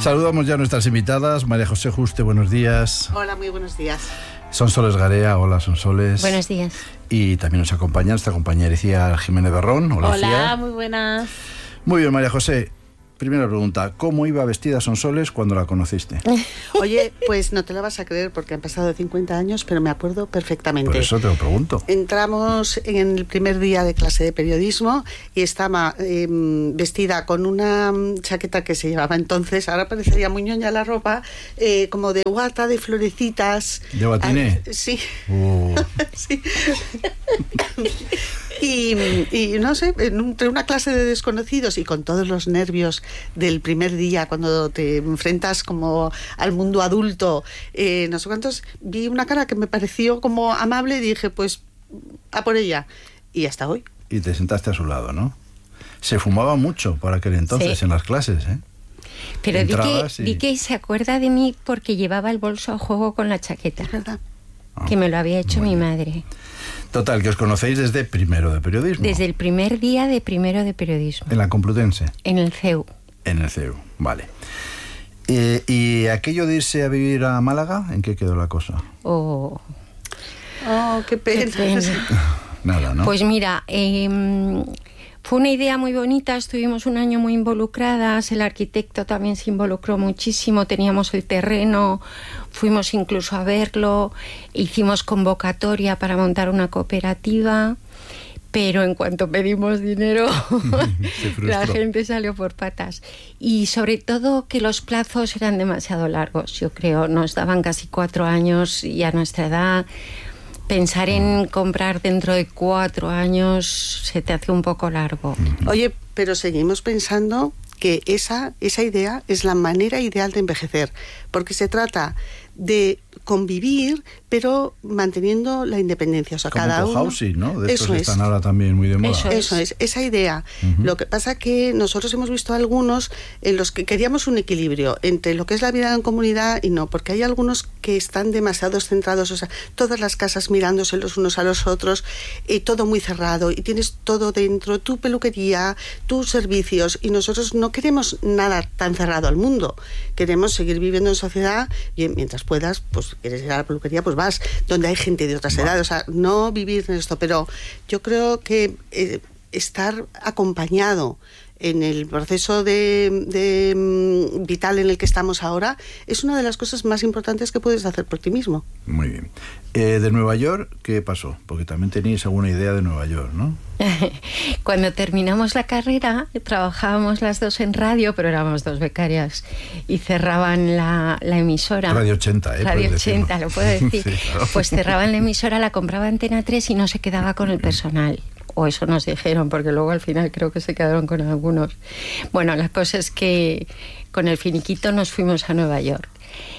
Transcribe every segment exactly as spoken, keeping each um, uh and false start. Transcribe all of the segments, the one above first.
Saludamos ya a nuestras invitadas. María José Juste, buenos días. Hola, muy buenos días. Sonsoles Garea, hola Sonsoles. Buenos días. Y también nos acompaña nuestra compañera Icía Jiménez Berrón. Hola, Hola, Icía. Muy buenas. Muy bien, María José. Primera pregunta, ¿cómo iba vestida Sonsoles cuando la conociste? Oye, pues no te la vas a creer porque han pasado cincuenta años, pero me acuerdo perfectamente. Por eso te lo pregunto. Entramos en el primer día de clase de periodismo y estaba eh, vestida con una chaqueta que se llevaba entonces, ahora parecería muy ñoña la ropa, eh, como de guata, de florecitas. ¿De batiné? Ah, sí. Uh. Sí. Y, y no sé, entre una clase de desconocidos y con todos los nervios del primer día, cuando te enfrentas como al mundo adulto, eh, no sé cuántos, vi una cara que me pareció como amable y dije, pues, a por ella. Y hasta hoy. Y te sentaste a su lado, ¿no? Se fumaba mucho por aquel entonces, sí, en las clases, ¿eh? Pero di que, y... di que se acuerda de mí porque llevaba el bolso a juego con la chaqueta. ¿Verdad? Ah, que me lo había hecho mi madre. Total, que os conocéis desde primero de periodismo. Desde el primer día de primero de periodismo. ¿En la Complutense? En el C E U. En el C E U, vale. Eh, ¿Y aquello de irse a vivir a Málaga, en qué quedó la cosa? Oh, oh qué pena. Qué pena. Nada, ¿no? Pues mira, eh, fue una idea muy bonita, estuvimos un año muy involucradas, el arquitecto también se involucró muchísimo, teníamos el terreno, fuimos incluso a verlo, hicimos convocatoria para montar una cooperativa, pero en cuanto pedimos dinero la gente salió por patas. Y sobre todo que los plazos eran demasiado largos, yo creo, nos daban casi cuatro años y a nuestra edad pensar en comprar dentro de cuatro años se te hace un poco largo. Oye, pero seguimos pensando que esa, esa idea es la manera ideal de envejecer, porque se trata de convivir, pero manteniendo la independencia. O sea, como cada uno... housing, ¿no? De estos eso están es. ahora también muy de moda. Eso, eso es, esa idea. Uh-huh. Lo que pasa que nosotros hemos visto algunos en los que queríamos un equilibrio entre lo que es la vida en comunidad y no, porque hay algunos que están demasiado centrados, o sea, todas las casas mirándose los unos a los otros, y todo muy cerrado, y tienes todo dentro, tu peluquería, tus servicios, y nosotros no queremos nada tan cerrado al mundo. Queremos seguir viviendo en sociedad y mientras puedas, pues quieres ir a la peluquería, pues vas donde hay gente de otras edades, o sea, no vivir en esto, pero yo creo que eh, estar acompañado en el proceso de, de um, vital en el que estamos ahora es una de las cosas más importantes que puedes hacer por ti mismo. Muy bien. Eh, ¿De Nueva York qué pasó? Porque también teníais alguna idea de Nueva York, ¿no? Cuando terminamos la carrera trabajábamos las dos en radio, pero éramos dos becarias y cerraban la, la emisora. Radio ochenta, ¿eh? Radio ochenta, lo puedo decir. Sí, claro. Pues cerraban la emisora, la compraba Antena tres y no se quedaba con el personal. O eso nos dijeron, porque luego al final creo que se quedaron con algunos. Bueno, la cosa es que con el finiquito nos fuimos a Nueva York.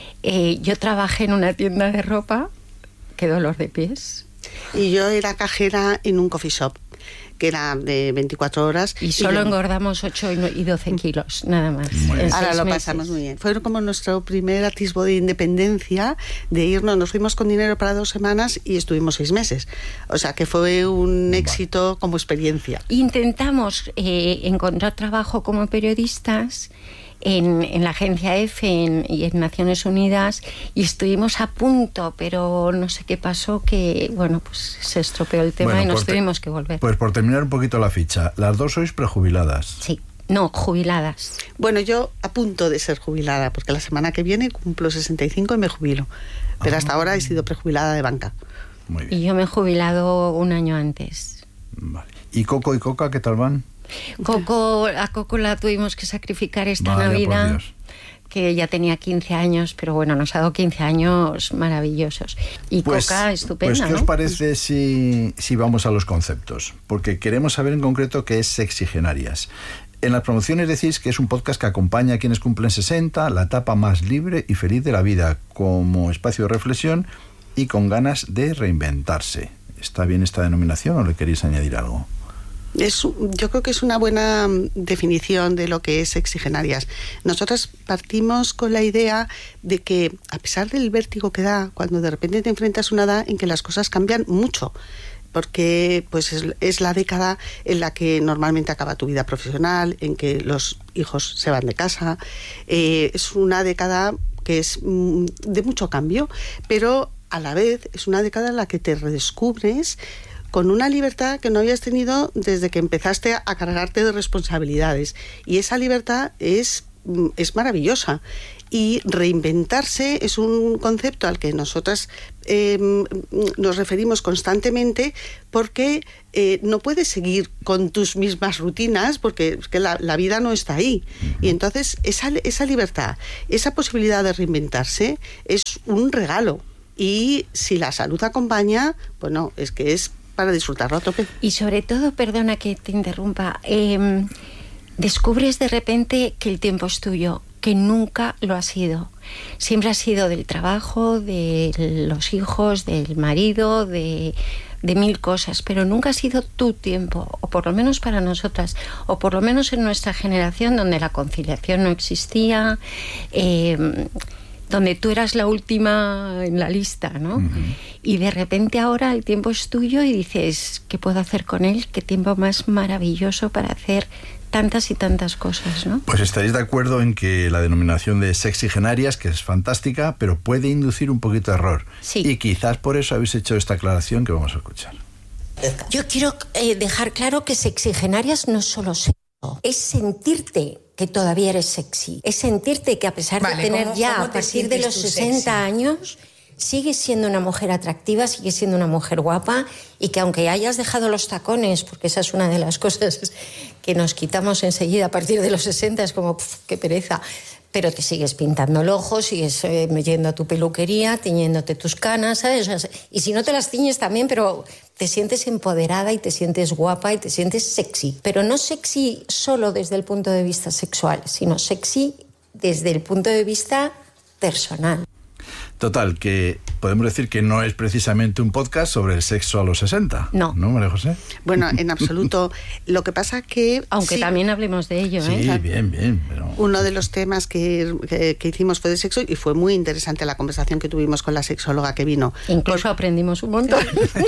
Eh, yo trabajé en una tienda de ropa, qué dolor de pies. Y yo era cajera en un coffee shop, que era de veinticuatro horas. Y solo y yo... engordamos ocho y doce kilos, nada más. Ahora lo meses. pasamos muy bien. Fue como nuestro primer atisbo de independencia, de irnos, nos fuimos con dinero para dos semanas y estuvimos seis meses. O sea que fue un éxito como experiencia. Intentamos eh, encontrar trabajo como periodistas En, en la agencia F en, y en Naciones Unidas y estuvimos a punto, pero no sé qué pasó, que bueno, pues se estropeó el tema, bueno, y nos te, tuvimos que volver. Pues por terminar un poquito la ficha, las dos sois prejubiladas. Sí, no, jubiladas. Bueno, yo a punto de ser jubilada, porque la semana que viene cumplo sesenta y cinco y me jubilo, pero ah. hasta ahora he sido prejubilada de banca. Muy bien. Y yo me he jubilado un año antes. Vale. ¿Y Coco y Coca qué tal van? Coco, a Coco la tuvimos que sacrificar esta Vaya, Navidad, que ya tenía quince años, pero bueno, nos ha dado quince años maravillosos. Y pues, Coca estupenda, pues, ¿qué ¿no? os parece si, si vamos a los conceptos? Porque queremos saber en concreto qué es Sexigenarias. En las promociones decís que es un podcast que acompaña a quienes cumplen sesenta, la etapa más libre y feliz de la vida, como espacio de reflexión y con ganas de reinventarse. ¿Está bien esta denominación o le queréis añadir algo? Es, yo creo que es una buena definición de lo que es Sexigenarias. Nosotras partimos con la idea de que, a pesar del vértigo que da cuando de repente te enfrentas a una edad en que las cosas cambian mucho, porque pues es, es la década en la que normalmente acaba tu vida profesional, en que los hijos se van de casa. Eh, es una década que es mm, de mucho cambio, pero a la vez es una década en la que te redescubres con una libertad que no habías tenido desde que empezaste a cargarte de responsabilidades. Y esa libertad es, es maravillosa. Y reinventarse es un concepto al que nosotras eh, nos referimos constantemente, porque eh, no puedes seguir con tus mismas rutinas, porque es que la, la vida no está ahí. Y entonces esa, esa libertad, esa posibilidad de reinventarse es un regalo. Y si la salud acompaña, bueno, es que es para disfrutarlo a tope. Y sobre todo, perdona que te interrumpa, eh, descubres de repente que el tiempo es tuyo, que nunca lo ha sido. Siempre ha sido del trabajo, de los hijos, del marido, de, de mil cosas, pero nunca ha sido tu tiempo, o por lo menos para nosotras, o por lo menos en nuestra generación, donde la conciliación no existía, eh, donde tú eras la última en la lista, ¿no? Uh-huh. Y de repente ahora el tiempo es tuyo y dices, ¿qué puedo hacer con él? Qué tiempo más maravilloso para hacer tantas y tantas cosas, ¿no? Pues estaréis de acuerdo en que la denominación de sexigenarias, que es fantástica, pero puede inducir un poquito de error. Sí. Y quizás por eso habéis hecho esta aclaración que vamos a escuchar. Yo quiero eh, dejar claro que sexigenarias no es solo sexo, es sentirte que todavía eres sexy, es sentirte que a pesar vale, de tener ¿cómo, ya cómo a partir de los sesenta sexy? Años, sigues siendo una mujer atractiva, sigues siendo una mujer guapa, y que aunque hayas dejado los tacones, porque esa es una de las cosas que nos quitamos enseguida a partir de los sesenta, es como, pf, qué pereza, pero te sigues pintando el ojo, sigues eh, yendo a tu peluquería, tiñéndote tus canas, ¿sabes? O sea, y si no te las tiñes también, pero te sientes empoderada y te sientes guapa y te sientes sexy. Pero no sexy solo desde el punto de vista sexual, sino sexy desde el punto de vista personal. Total, que podemos decir que no es precisamente un podcast sobre el sexo a los sesenta. No. ¿No, María José? Bueno, en absoluto. Lo que pasa que... Aunque sí, también hablemos de ello, Sí, ¿eh? bien, bien. Pero... Uno de los temas que, que, que hicimos fue de sexo, y fue muy interesante la conversación que tuvimos con la sexóloga que vino. Incluso Por... aprendimos un montón.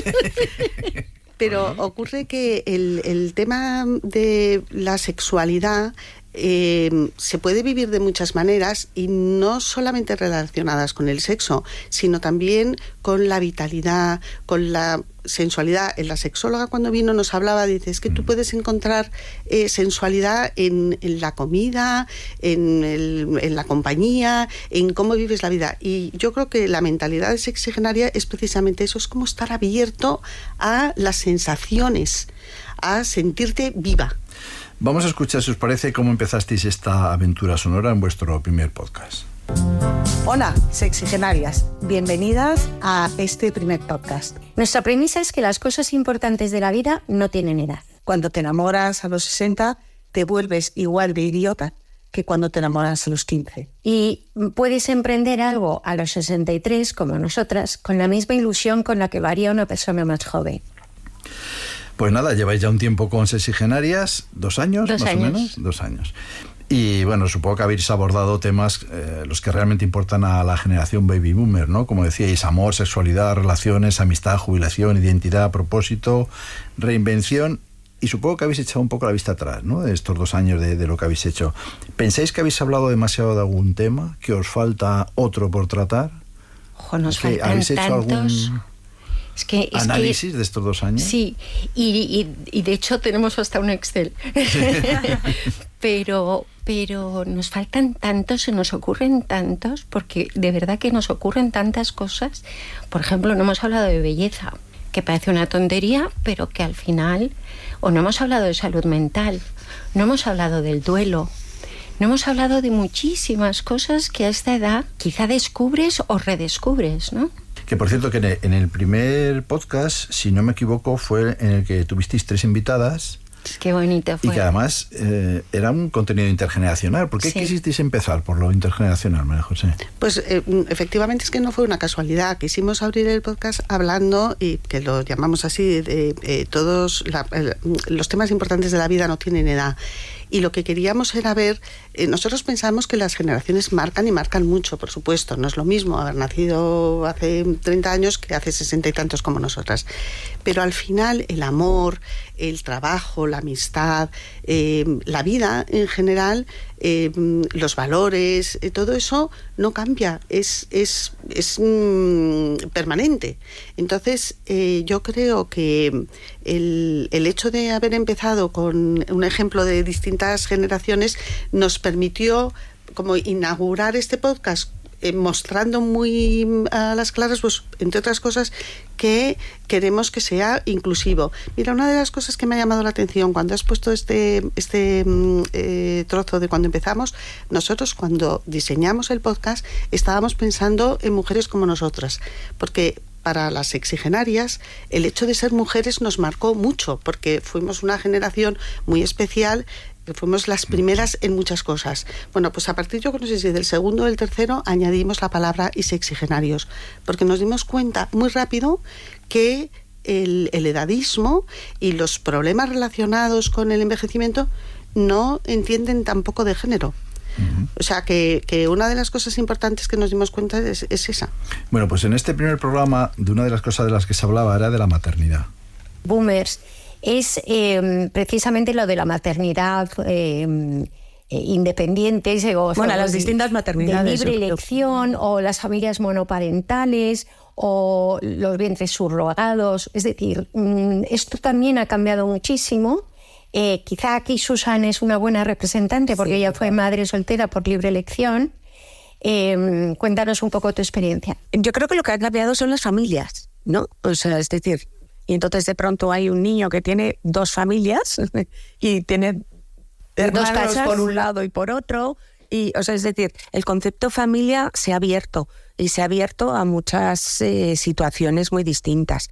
Pero ocurre que el, el tema de la sexualidad eh, se puede vivir de muchas maneras, y no solamente relacionadas con el sexo, sino también con la vitalidad, con la sensualidad. En la sexóloga, cuando vino, nos hablaba, dice, es que tú puedes encontrar eh, sensualidad en, en la comida, en, el, en la compañía, en cómo vives la vida. Y yo creo que la mentalidad sexigenaria es precisamente eso, es como estar abierto a las sensaciones, a sentirte viva. Vamos a escuchar, si os parece, cómo empezasteis esta aventura sonora en vuestro primer podcast. Hola, sexigenarias. Bienvenidas a este primer podcast. Nuestra premisa es que las cosas importantes de la vida no tienen edad. Cuando te enamoras a los sesenta, te vuelves igual de idiota que cuando te enamoras a los quince. Y puedes emprender algo a los sesenta y tres, como nosotras, con la misma ilusión con la que lo haría una persona más joven. Pues nada, lleváis ya un tiempo con sexigenarias, dos años, Dos más años. o menos, dos años. Y bueno, supongo que habéis abordado temas eh, los que realmente importan a la generación baby boomer, ¿no? Como decíais, amor, sexualidad, relaciones, amistad, jubilación, identidad, propósito, reinvención. Y supongo que habéis echado un poco la vista atrás, ¿no? De estos dos años de, de lo que habéis hecho. ¿Pensáis que habéis hablado demasiado de algún tema? ¿Que os falta otro por tratar? Ojo, nos ¿Que faltan habéis hecho tantos... algún Es que, es análisis que, de estos dos años? Sí, y, y, y de hecho tenemos hasta un Excel. pero, pero nos faltan tantos, se nos ocurren tantos, porque de verdad que nos ocurren tantas cosas. Por ejemplo, no hemos hablado de belleza, que parece una tontería, pero que al final... O no hemos hablado de salud mental, no hemos hablado del duelo, no hemos hablado de muchísimas cosas que a esta edad quizá descubres o redescubres, ¿no? Que por cierto, que en el, en el primer podcast, si no me equivoco, fue en el que tuvisteis tres invitadas. Qué bonito fue. Y que además eh, era un contenido intergeneracional. ¿Por qué Sí. quisisteis empezar por lo intergeneracional, María José? Pues eh, efectivamente es que no fue una casualidad. Quisimos abrir el podcast hablando, y que lo llamamos así, de eh, todos la, el, los temas importantes de la vida no tienen edad. Y lo que queríamos era ver, eh, nosotros pensamos que las generaciones marcan y marcan mucho, por supuesto. No es lo mismo haber nacido hace treinta años que hace sesenta y tantos como nosotras. Pero al final el amor, el trabajo, la amistad, eh, la vida en general, eh, los valores, eh, todo eso no cambia, es, es, es mm, permanente. Entonces eh, yo creo que el, el hecho de haber empezado con un ejemplo de distintas generaciones nos permitió como inaugurar este podcast eh, mostrando muy a las claras, pues entre otras cosas, que queremos que sea inclusivo. Mira, una de las cosas que me ha llamado la atención cuando has puesto este, este eh, trozo de cuando empezamos, nosotros cuando diseñamos el podcast estábamos pensando en mujeres como nosotras, porque para las exigenarias el hecho de ser mujeres nos marcó mucho, porque fuimos una generación muy especial, que fuimos las primeras en muchas cosas. Bueno, pues a partir, yo no sé si del segundo o del tercero, añadimos la palabra y sexigenarios, porque nos dimos cuenta muy rápido que el, el edadismo y los problemas relacionados con el envejecimiento no entienden tampoco de género. Uh-huh. O sea, que, que una de las cosas importantes que nos dimos cuenta es, es esa. Bueno, pues en este primer programa, de una de las cosas de las que se hablaba era de la maternidad. Boomers. Es eh, precisamente lo de la maternidad eh, eh, independiente, o, bueno, o, las distintas maternidades, de libre elección, o las familias monoparentales, o los vientres subrogados. Es decir, esto también ha cambiado muchísimo. Eh, quizá aquí Susan es una buena representante porque sí, ella fue madre soltera por libre elección. Eh, cuéntanos un poco tu experiencia. Yo creo que lo que ha cambiado son las familias, ¿no? O sea, es decir, y entonces de pronto hay un niño que tiene dos familias y tiene hermanos por un lado y por otro. Y, o sea, es decir, el concepto familia se ha abierto y se ha abierto a muchas eh, situaciones muy distintas.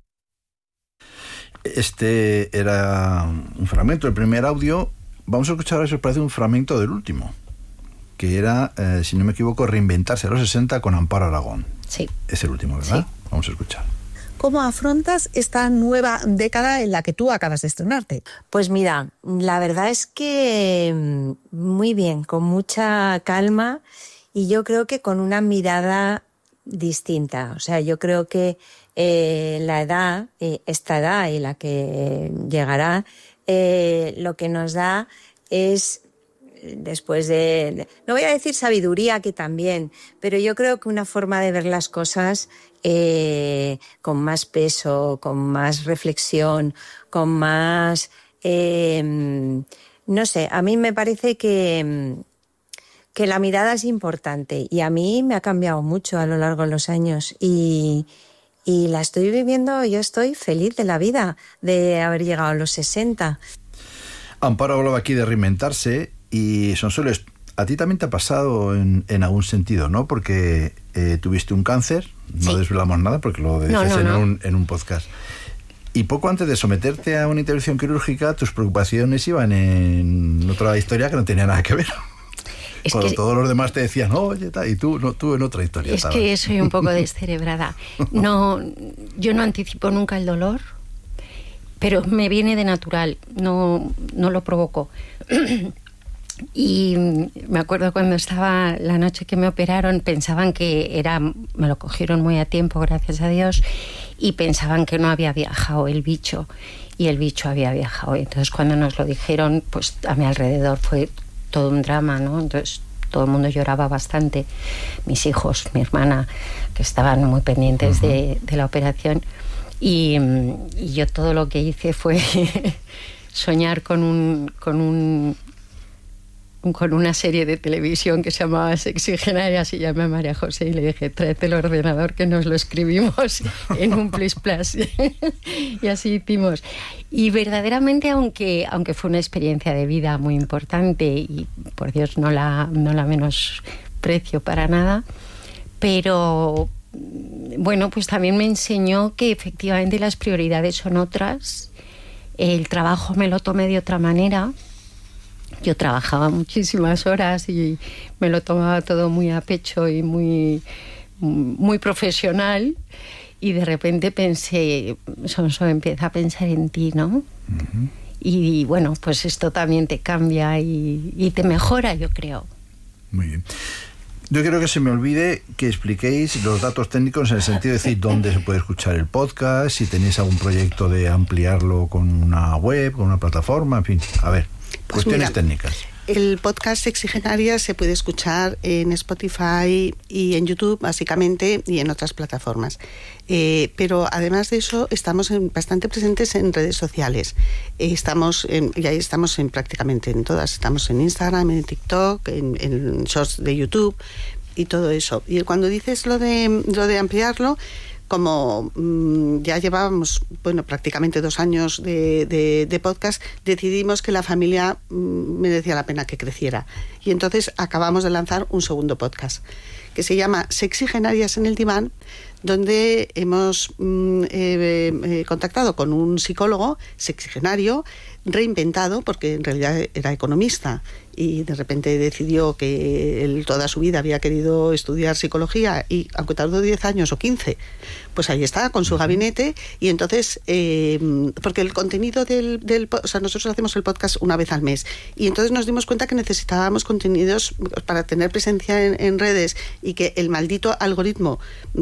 Este era un fragmento del primer audio. Vamos a escuchar ahora, si os parece, un fragmento del último, que era, eh, si no me equivoco, Reinventarse a los sesenta con Amparo Aragón. Sí. Es el último, ¿verdad? Sí. Vamos a escuchar. ¿Cómo afrontas esta nueva década en la que tú acabas de estrenarte? Pues mira, la verdad es que muy bien, con mucha calma y yo creo que con una mirada distinta. O sea, yo creo que eh, la edad, eh, esta edad y la que llegará, eh, lo que nos da es, después de, no voy a decir sabiduría, que también, pero yo creo que una forma de ver las cosas eh, con más peso, con más reflexión, con más, eh, no sé, a mí me parece que, que la mirada es importante y a mí me ha cambiado mucho a lo largo de los años y, y la estoy viviendo, yo estoy feliz de la vida, de haber llegado a los sesenta. Amparo hablaba aquí de reinventarse y, Sonsoles, a ti también te ha pasado en, en algún sentido, ¿no? Porque eh, tuviste un cáncer, no sí. desvelamos nada porque lo decías no, no, en, no. Un, en un podcast. Y poco antes de someterte a una intervención quirúrgica, tus preocupaciones iban en otra historia que no tenía nada que ver. Es Cuando que, todos los demás te decían, oye, y tú, no, tú en otra historia. Es ¿sabes? Que soy un poco descerebrada. No, yo no anticipo nunca el dolor, pero me viene de natural, no, no lo provoco. Y me acuerdo cuando estaba la noche que me operaron, pensaban que era, me lo cogieron muy a tiempo, gracias a Dios, y pensaban que no había viajado el bicho, y el bicho había viajado. Entonces cuando nos lo dijeron, pues a mi alrededor fue todo un drama, ¿no? Entonces todo el mundo lloraba bastante, mis hijos, mi hermana, que estaban muy pendientes uh-huh. de, de la operación, y, y yo todo lo que hice fue soñar con un... Con un con una serie de televisión que se llamaba Sexigenarias, y llamé a María José y le dije, tráete el ordenador que nos lo escribimos en un Plus Plus. Y así hicimos. Y verdaderamente, aunque, aunque fue una experiencia de vida muy importante y por Dios no la, no la menosprecio para nada, pero bueno, pues también me enseñó que efectivamente las prioridades son otras. El trabajo me lo tomé de otra manera. Yo trabajaba muchísimas horas y me lo tomaba todo muy a pecho y muy, muy profesional, y de repente pensé, Sonso, empieza a pensar en ti, ¿no? Uh-huh. y bueno, pues esto también te cambia y, y te mejora, yo creo. Muy bien. Yo quiero que se me olvide que expliquéis los datos técnicos en el sentido de decir dónde se puede escuchar el podcast, si tenéis algún proyecto de ampliarlo con una web, con una plataforma, en fin. A ver, pues cuestiones mira, técnicas. El podcast Sexigenarias se puede escuchar en Spotify y en YouTube, básicamente, y en otras plataformas. Eh, pero además de eso, estamos en, bastante presentes en redes sociales. Eh, estamos en, ya estamos en prácticamente en todas. Estamos en Instagram, en TikTok, en, en shorts de YouTube y todo eso. Y cuando dices lo de, lo de ampliarlo, como mmm, ya llevábamos, bueno, prácticamente dos años de, de, de podcast, decidimos que la familia mmm, merecía la pena que creciera. Y entonces acabamos de lanzar un segundo podcast, que se llama Sexigenarias en el diván, donde hemos mmm, eh, eh, contactado con un psicólogo sexigenario, reinventado, porque en realidad era economista, y de repente decidió que él toda su vida había querido estudiar psicología, y aunque tardó diez años o quince, pues ahí está, con su gabinete, y entonces, eh, porque el contenido del, del... O sea, nosotros hacemos el podcast una vez al mes, y entonces nos dimos cuenta que necesitábamos contenidos para tener presencia en, en redes, y que el maldito algoritmo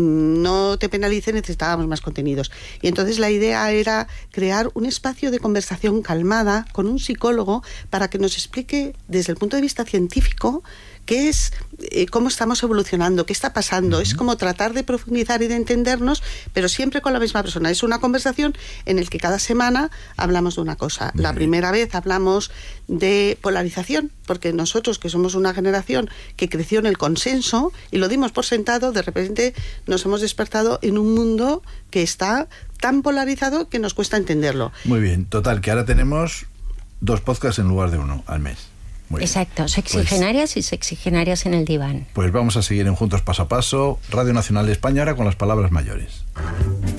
no te penalice, necesitábamos más contenidos. Y entonces la idea era crear un espacio de conversación calmada con un psicólogo para que nos explique desde el punto de vista científico qué es, eh, cómo estamos evolucionando, qué está pasando. Uh-huh. Es como tratar de profundizar y de entendernos, pero siempre con la misma persona. Es una conversación en la que cada semana hablamos de una cosa. Muy la bien. Primera vez hablamos de polarización, porque nosotros, que somos una generación que creció en el consenso y lo dimos por sentado, de repente nos hemos despertado en un mundo que está tan polarizado que nos cuesta entenderlo. Muy bien, total, que ahora tenemos dos podcasts en lugar de uno al mes. Muy Exacto, bien. Sexigenarias pues, y Sexigenarias en el diván. Pues vamos a seguir en Juntos Paso a Paso, Radio Nacional de España, ahora con las palabras mayores.